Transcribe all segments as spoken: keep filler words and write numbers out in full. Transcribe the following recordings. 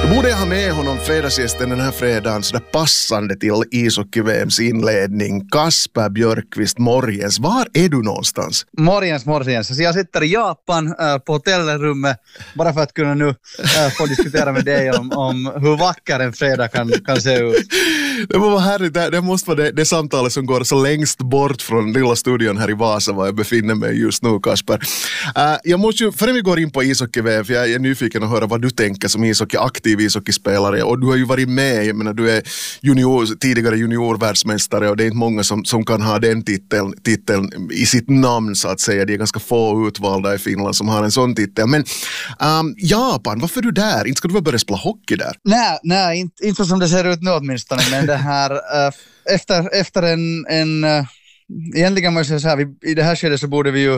Då borde jag ha med honom fredagsgästen den här fredagen så där passande till ishockey-V M:s inledning. Kasper Björkqvist, morgens. Var är du någonstans? Morgens, morgens. Så jag sitter i Japan äh, på hotellrummet bara för att kunna nu äh, få diskutera med dig om, om hur vacker en fredag kan, kan se ut. Det var härligt. Det, det måste vara det, det samtalet som går så längst bort från lilla studion här i Vasa var jag befinner mig just nu, Kasper. Uh, jag måste ju, förrän vi går in på ishockey-V M, för jag är nyfiken att höra vad du tänker som ishockey, aktiv ishockeyspelare. Och du har ju varit med, jag menar, du är junior, tidigare juniorvärldsmästare och det är inte många som, som kan ha den titeln, titeln i sitt namn så att säga. Det är ganska få utvalda i Finland som har en sån titel. Men um, Japan, varför är du där? Inte ska du väl börja spela hockey där? Nej, nej inte, inte som det ser ut nu åtminstone, men det här uh, efter, efter en, en uh, egentligen måste jag säga så här, vi, i det här skedet så borde vi ju uh,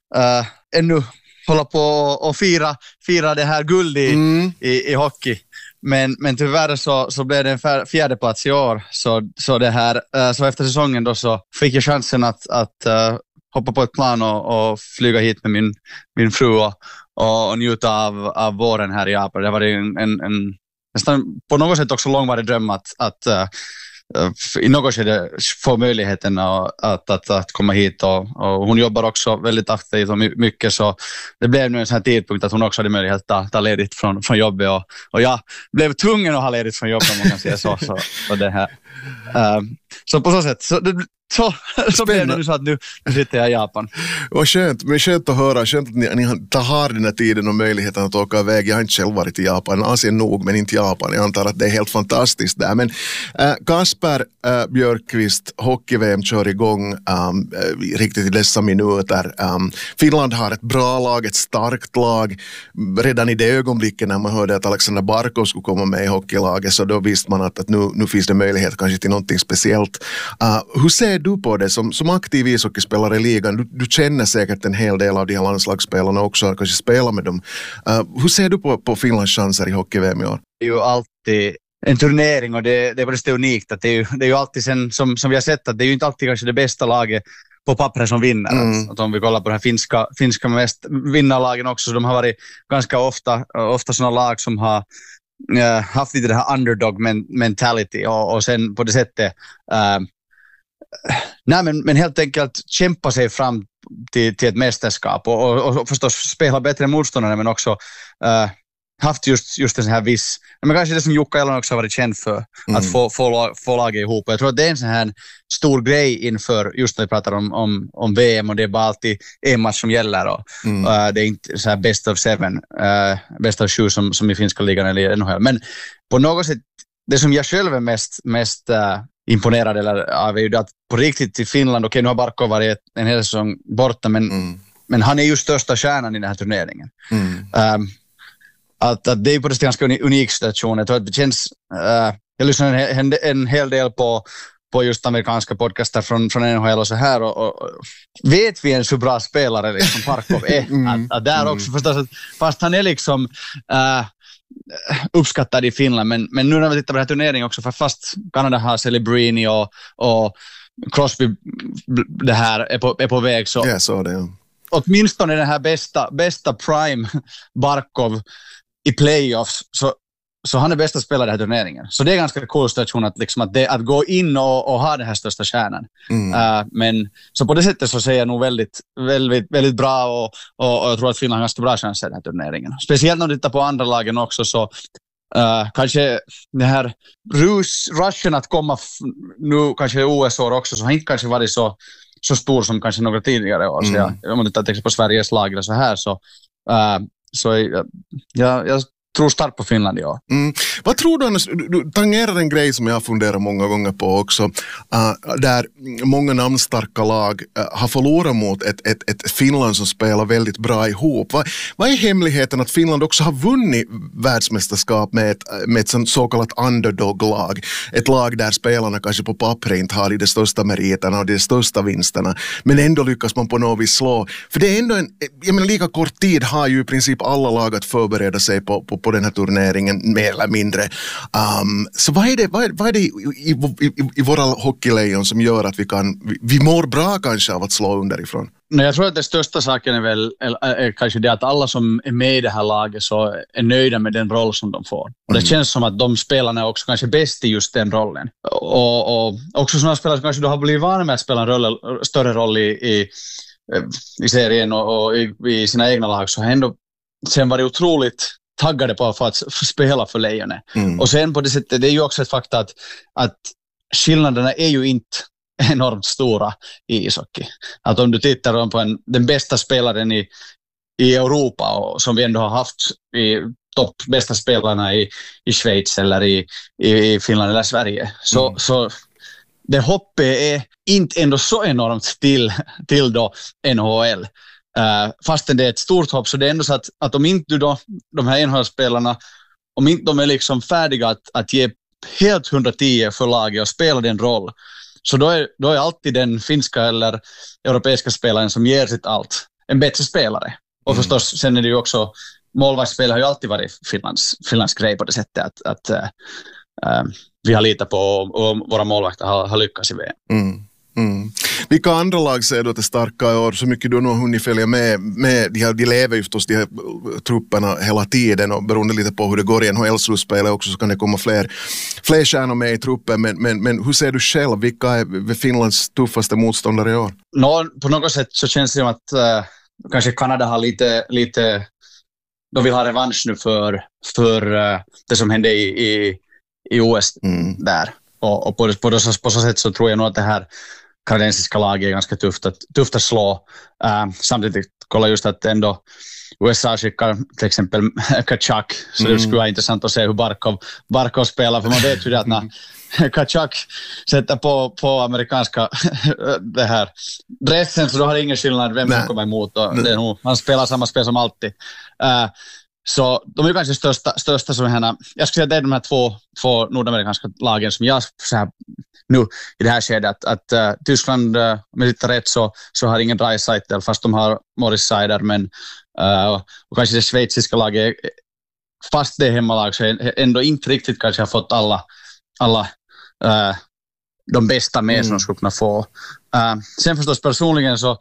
ännu hålla på och fira, fira det här guld i, mm. i, i hockey. Men, men tyvärr så, så blev det en fjärde plats i år. Så, så, det här, uh, så efter säsongen då så fick jag chansen att, att uh, hoppa på ett plan och, och flyga hit med min, min fru och, och njuta av, av våren här i Japan. Det var en, en, en nästan på något sätt också långvarig dröm att, att uh, i något skede få möjligheten att, att, att, att komma hit och, och hon jobbar också väldigt aktivt och mycket, så det blev nu en sån här tidpunkt att hon också hade möjlighet att ta, ta ledigt från, från jobbet och, och jag blev tvungen att ha ledigt från jobbet om man kan säga så, så, så det här uh, så på så sätt så det, Så, så blev det nu så att nu, nu sitter jag i Japan. Vad skönt, men skönt att höra. Skönt att ni, ni har den här tiden och möjligheten att åka iväg. Jag har inte själv varit i Japan. Asien nog, men inte Japan. Jag antar att det är helt fantastiskt där. Men äh, Kasper äh, Björkqvist, hockey-V M kör igång ähm, äh, riktigt i dessa minuter. Ähm, Finland har ett bra lag, ett starkt lag. Redan i det ögonblicket när man hörde att Alexander Barkov skulle komma med i hockeylaget, så då visste man att, att nu, nu finns det möjlighet kanske till någonting speciellt. Uh, hur ser du på det som, som aktiv ishockeyspelare i ligan? Du, du känner säkert en hel del av de här landslagsspelarna också, kanske spelar med dem. Uh, hur ser du på, på Finlands chanser i hockey-V M i år? Det är ju alltid en turnering och det, det är bara unikt. Att det, är ju, det är ju alltid sen, som, som vi har sett, att det är ju inte alltid kanske det bästa laget på pappret som vinner. Mm. Att om vi kollar på de här finska, finska mest vinnarlagen också, så de har varit ganska ofta, ofta sådana lag som har uh, haft lite det här underdog mentality och, och sen på det sättet uh, nej, men, men helt enkelt kämpa sig fram till, till ett mästerskap och, och, och förstås spela bättre motståndare, men också uh, haft just, just en sån här viss, men kanske det som Jukka Elon också har varit känd för, mm. att få, få, få laget ihop. Jag tror att det är en sån här stor grej inför, just när vi pratar om, om, om V M, och det är bara alltid en match som gäller och mm. uh, det är inte så här best of seven, uh, best of sju som, som i finska ligan eller N H L. Men på något sätt, det som jag själv är mest, mest uh, imponerad eller av är ju att på riktigt i Finland, okej, nu har Barkov varit en hel säsong borta, men, mm. men han är ju största kärnan i den här turneringen. Mm. Um, att, att det är på det ganska unik situation. Jag tror att det känns, uh, jag lyssnar en, en, en hel del på, på just amerikanska podcaster från, från N H L och så här, och, och, och vet vi ens hur bra spelare liksom Barkov är? Mm. Att, att där också förstås, att, fast han är liksom uh, uppskattad i Finland, men, men nu när vi tittar på den här turneringen också, för fast Kanada har Celebrini och, och Crosby det här är på, är på väg, så jag såg det, ja. Åtminstone den här bästa, bästa prime Barkov i playoffs, så, så han är bästa spelare i den här turneringen. Så det är ganska cool situation att, liksom, att, det, att gå in och, och ha den här största kärnan. Mm. Uh, men så på det sättet så ser jag nog väldigt, väldigt, väldigt bra och, och, och jag tror att Finland har ganska bra chanser i den här turneringen. Speciellt när du tittar på andra lagen också, så uh, kanske det här rus, rushen att komma f- nu kanske O S-år också, så har inte kanske varit så, så stor som kanske några tidigare år. Mm. Så jag, om man tittar till exempel på Sveriges lag eller så här, så, uh, så jag, jag, jag tror starkt på Finland i år. Mm. Vad tror du annars? Du, du tangerar en grej som jag har funderat många gånger på också. Uh, där många namnstarka lag uh, har förlorat mot ett, ett, ett Finland som spelar väldigt bra ihop. Vad, vad är hemligheten att Finland också har vunnit världsmästerskap med ett, med ett sånt, så kallat underdog-lag? Ett lag där spelarna kanske på pappret inte har de största meriterna och de största vinsterna. Men ändå lyckas man på något vis slå. För det är ändå en, jag menar, lika kort tid har ju i princip alla lag att förbereda sig på, på på den här turneringen mer eller mindre. Um, så vad är det, vad är, vad är det i, i, i, i våra hockeylejon som gör att vi kan, vi, vi mår bra kanske av att slå underifrån? Nej, jag tror att den största saken är väl är, är kanske det att alla som är med i det här laget så är nöjda med den roll som de får. Och det mm. känns som att de spelarna är också kanske bäst i just den rollen. Och, och också sådana spelare som kanske då har blivit vana med att spela en roll, större roll i, i, i serien och, och i, i sina egna lag, så har ändå sen varit otroligt taggade på för att spela för Lejonen. Mm. Och sen på det sättet, det är ju också ett fakta att, att skillnaderna är ju inte enormt stora i ishockey. Att om du tittar på en, den bästa spelaren i, i Europa, och som vi ändå har haft i topp bästa spelarna i, i Schweiz eller i, i Finland eller Sverige, så, mm. så det hoppet är inte ändå så enormt till, till då N H L. Uh, fastän det är ett stort hopp, så det är ändå så att, att om inte du då, de här N H L-spelarna, om inte de är liksom färdiga att, att ge helt hundratio för laget och spela den roll, så då är, då är alltid den finska eller europeiska spelaren som ger sitt allt en bättre spelare. Och mm. förstås, sen är det ju också, målvaktsspel har ju alltid varit Finlands, Finlands grej på det sättet att, att uh, uh, vi har litat på och, och våra målvakter har, har lyckats i V M. Mm. Mm. Vilka andra lag ser du att det är starka i år, så mycket du nog har hunnit följa med, med de, här, de lever ju förstås de här trupperna hela tiden, och beroende lite på hur det går i N H L-slutspelet också så kan det komma fler, fler stjärnor med i truppen, men, men, men hur ser du själv, vilka är Finlands tuffaste motståndare i år? Nå, på något sätt så känns det som att uh, kanske Kanada har lite, lite de vill ha revansch nu för, för uh, det som hände i, i, i O S mm. där, och, och på, på, på, på så sätt så tror jag nog att det här kanadensiska laget är ganska tufft att, tufft att slå. Uh, samtidigt kolla just att ändå U S A skickar till exempel Kachak, så mm. det skulle vara intressant att se hur Barkov, Barkov spelar, för man vet ju det att när Kachak sätter på, på amerikanska det här dressen, så då har det ingen skillnad vem som kommer emot, och det är nog, han spelar samma spel som alltid. Uh, Så de är kanske största, största som här, jag skulle säga att det är de här två, två nordamerikanska lagen som jag så här, nu i det här skedet att, att uh, Tyskland, uh, om jag tittar rätt så, så har ingen Draisaitl, fast de har Morris Seider, men uh, och kanske det schweiziska laget, fast det är hemmalag, så är ändå inte riktigt kanske har fått alla, alla uh, de bästa med mm. som de skulle kunna få. Uh, sen förstås personligen så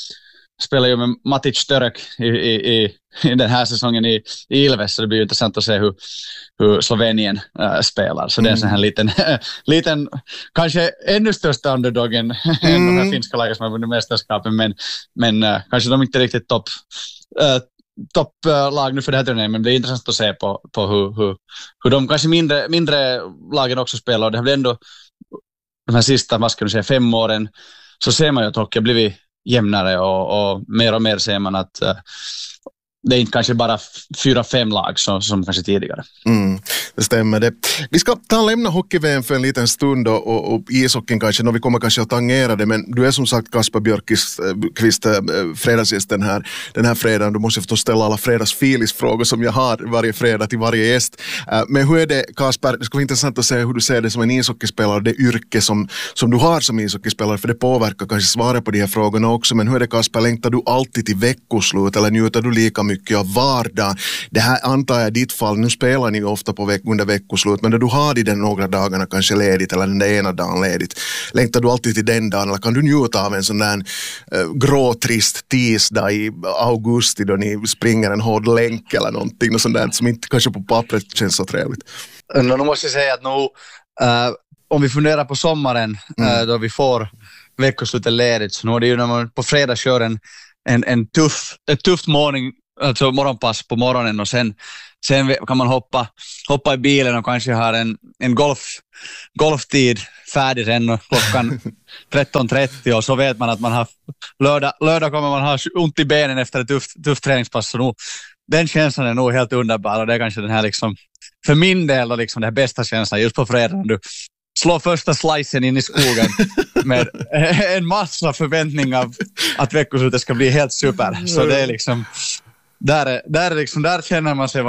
spelar ju med Matic Störök i, i, i, i den här säsongen i, i Ilves, så det blir ju intressant att se hur, hur Slovenien äh, spelar. Så mm. det är en sån här liten, liten kanske ännu största underdogen mm. än de här finska lagen som har vunnit mästerskapen, men, men äh, kanske de inte riktigt topp äh, topplag äh, nu för det här turneringen, men det är intressant att se på, på hur, hur, hur de kanske mindre, mindre lagen också spelar, och det har blivit ändå de här sista, vad ska du säga, fem åren, så ser man ju att hockey har blivit jämnare, och, och mer och mer ser man att uh, det är inte kanske bara fyra, fem lag som, som kanske tidigare. Mm, det stämmer det. Vi ska ta och lämna hockey-V M för en liten stund, och, och, och ishockeyn kanske, när vi kommer kanske att tangera det, men du är som sagt Kasper Björkqvist, äh, fredagsgästen här den här fredagen. Du måste förstås ställa alla fredagsfilisfrågor som jag har varje fredag till varje gäst. Äh, men hur är det, Kasper, det ska vara intressant att se hur du ser det som en ishockeyspelare, det yrke som, som du har som ishockeyspelare, för det påverkar kanske svaret på de här frågorna också. Men hur är det, Kasper, längtar du alltid till veckoslut, eller njuter du lika mycket av vardag? Det här antar jag i ditt fall, nu spelar ni ju ofta på veck- under veckoslut, men när du har i den några dagarna kanske ledigt, eller den där ena dagen ledigt, längtar du alltid till den dagen, eller kan du njuta av en sån där äh, gråtrist tisdag i augusti då ni springer en hård länk eller någonting, något sånt där som inte kanske på pappret känns så trevligt? Nu måste jag säga att nu, äh, om vi funderar på sommaren, mm. äh, då vi får veckoslutet ledigt, så nu är det ju när man på fredag kör en, en, en tuff, ett tufft morgon, alltså morgonpass på morgonen, och sen, sen kan man hoppa, hoppa i bilen och kanske ha en, en golf, golftid färdig sen klockan tretton trettio, och så vet man att man har lördag, lördag kommer man ha ont i benen efter ett tufft, tufft träningspass, så nu, den känslan är nog helt underbar, och det är kanske den här liksom, för min del liksom den bästa känslan just på fredag, du slår första slicen in i skogen med en massa förväntningar av att veckoslutet ska bli helt super, så det är liksom där, är, där, är liksom, där känner man sig vara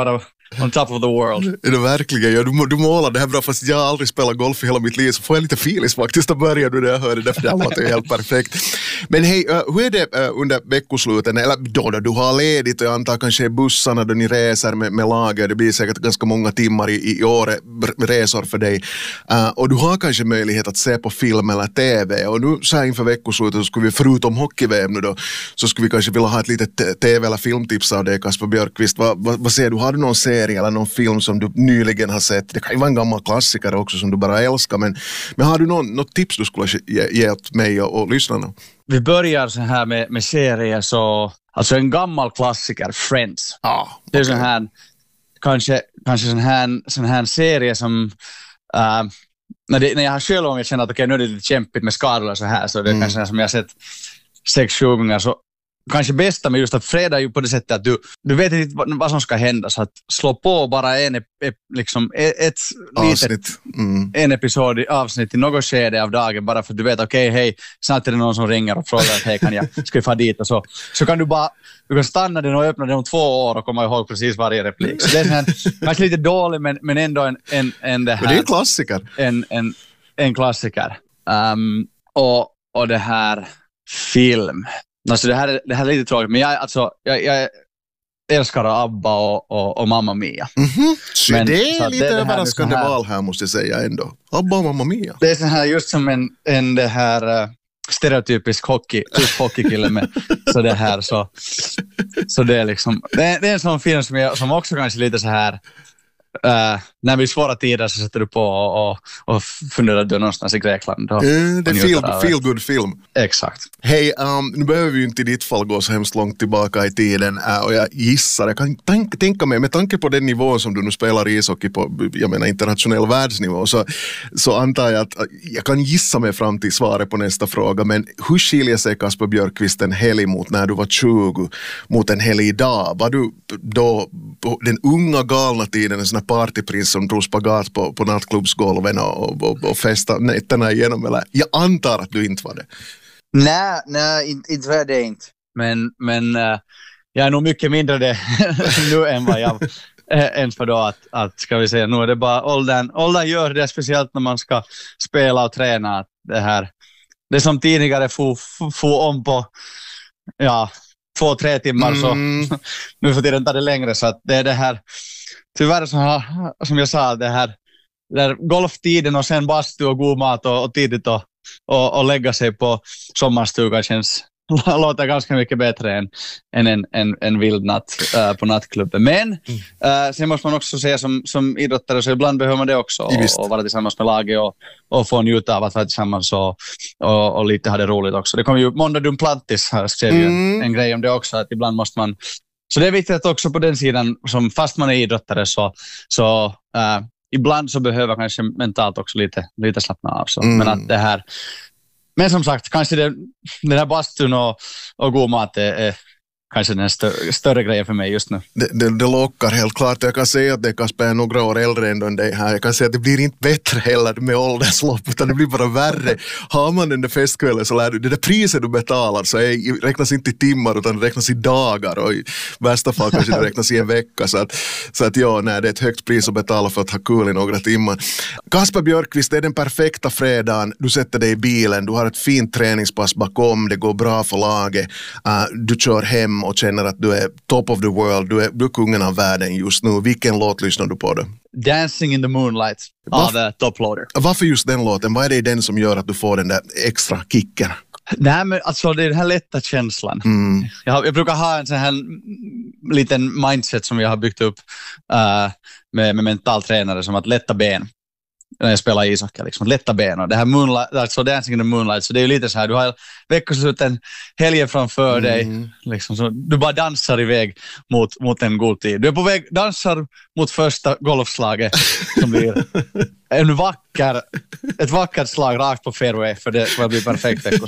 on top of the world. Är det verkligen? Ja, du, du målar det här bra, fast jag har aldrig spelat golf i hela mitt liv, så får jag lite filis faktiskt att börja nu när jag hör det, därför det här låter ju helt perfekt. Men hej, uh, hur är det uh, under veckosluten, eller då, då du har ledigt, och jag antar kanske bussarna då ni reser med, med lager, det blir säkert ganska många timmar i, i året resor för dig, uh, och du har kanske möjlighet att se på film eller tv, och nu så här inför veckoslutet så skulle vi, förutom hockey-V M nu då, så skulle vi kanske vilja ha ett litet tv- eller filmtips av dig, Kasper Björkqvist. Vad, vad, vad säger du, har du någon serie eller någon film som du nyligen har sett? Det kan ju vara en gammal klassiker också som du bara älskar, men, men har du någon, något tips du skulle ge, ge åt mig och, och lyssnarna? Vi börjar så här med, med serier, så alltså en gammal klassiker, Friends. Ah, okay. Det är sån här, kanske, kanske sån här, sån här serie som uh, när, det, när jag har själv om jag känner att okay, nu är det lite kämpigt med skador och så här, så det är mm. kanske som jag har sett sex, sju gånger, så kanske bästa med just att fredag är ju på det sättet att du, du vet inte vad, vad som ska hända, så att slå på bara en, liksom, ett avsnitt. litet Mm. en episod i avsnitt i något skede av dagen, bara för att du vet, okej, okay, hej, snart är det någon som ringer och frågar att hej, kan jag, ska vi få dit och så. Så kan du bara, du kan stanna den och öppna den om två år och komma ihåg precis varje replik. Så det är här, kanske lite dålig, men, men ändå en, en, en det här. Men det är en klassiker. En, en, en klassiker. Um, och, och det här film. Alltså det här är, det här är lite tråkigt, men jag, alltså, jag, jag älskar Abba och, och, och Mamma Mia. Mm-hmm. Så men, det är så lite det, överraskande val här, måste jag säga ändå. Abba och Mamma Mia. Det är så här, just som en, en det här uh, stereotypisk hockey, hockeykille med så det här, så, så det är liksom, det, det är en sån film som, jag, som också kanske lite så här Uh, när vi är svåra tider så sätter du på och, och, och funderar du någonstans i Grekland. Och, mm, det är feel, feel good film. Exakt. Hej, um, nu behöver vi ju inte i ditt fall gå så hemskt långt tillbaka i tiden, uh, och jag gissar, jag kan tank, tänka mig, med tanke på den nivån som du nu spelar ishockey på, jag menar internationell världsnivå, så, så antar jag att uh, jag kan gissa mig fram till svaret på nästa fråga, men hur skiljer sig Kasper Björkqvist en helg mot när du var tjugo mot en helg idag? Var du då på den unga galna tiden en sån här partyprins som drog spagat på, på nattklubbsgolven och, och, och festade nätterna igenom, eller? Jag antar att du inte var det. Nej, nej, inte, inte var det inte. Men, men uh, jag är nog mycket mindre det nu än vad jag äh, än för då att, att, ska vi säga, nu är det bara åldern, åldern gör det, speciellt när man ska spela och träna, att det här, det som tidigare får, får om på, ja, två, tre timmar, mm. så nu för tiden tar det längre, så att det är det här. Tyvärr så har, som jag sa, det här där golftiden och sen bastu och god mat och, och tidigt och, och, och lägga sig på sommarstugan känns, låter ganska mycket bättre än, än en, en, en vild natt uh, på nattklubben. Men uh, sen måste man också säga som, som idrottare, så ibland behöver man det också och, och vara tillsammans med laget och, och få njuta av att vara tillsammans och, och, och lite ha det roligt också. Det kommer ju, Måndag Dumplantis här skrev ju mm. en, en grej om det också, att ibland måste man. Så det är viktigt att också på den sidan, som fast man är idrottare, så, så uh, ibland så behöver kanske mentalt också lite, lite slappna av. Så. Mm. Men att det här, men som sagt, kanske det, den här bastun och, och god mat är, är kanske den stö- större grejen för mig just nu. Det, det, det lockar helt klart. Jag kan säga att det kan spela några år äldre än dig här. Jag kan säga att det blir inte bättre heller med ålderslopp, utan det blir bara värre. Har man den där festkvällen så lär du, det där priset du betalar så är, räknas inte i timmar utan det räknas i dagar, och i värsta fall kanske det räknas i en vecka. Så att, så att ja, nej, det är ett högt pris att betala för att ha kul i några timmar. Kasper Björkqvist, det är den perfekta fredagen. Du sätter dig i bilen, du har ett fint träningspass bakom, det går bra för laget, uh, du kör hem och känner att du är top of the world, du är, du är kungen av världen just nu. Vilken låt lyssnar du på då? Dancing in the Moonlight av Varf- Top Loader. Varför just den låten? Vad är det i den som gör att du får den där extra kicken? Nej, men alltså det är den här lätta känslan. Mm. Jag, jag brukar ha en sån här liten mindset som jag har byggt upp uh, med, med mentaltränare, som att lätta ben. När jag spelar ishockey, liksom, lätta ben. Och det här moonlight, alltså Dancing in the Moonlight, så det är ju lite så här, du har veckosluten, helgen framför mm. dig, liksom, så du bara dansar iväg mot, mot en god tid. Du är på väg, dansar mot första golfslaget som blir en vacker, ett vackert slag rakt på fairway, för det blir perfekt.